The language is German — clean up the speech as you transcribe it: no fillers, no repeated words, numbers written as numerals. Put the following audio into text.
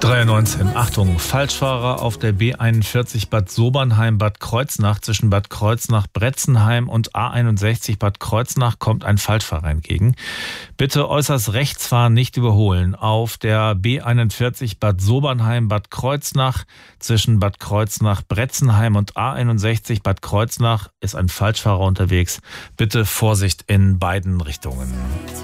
3:19 Achtung, Falschfahrer auf der B41 Bad Sobernheim-Bad Kreuznach. Zwischen Bad Kreuznach-Bretzenheim und A61 Bad Kreuznach kommt ein Falschfahrer entgegen. Bitte äußerst rechts fahren, nicht überholen. Auf der B41 Bad Sobernheim-Bad Kreuznach zwischen Bad Kreuznach-Bretzenheim und A61 Bad Kreuznach ist ein Falschfahrer unterwegs. Bitte Vorsicht in beiden Richtungen.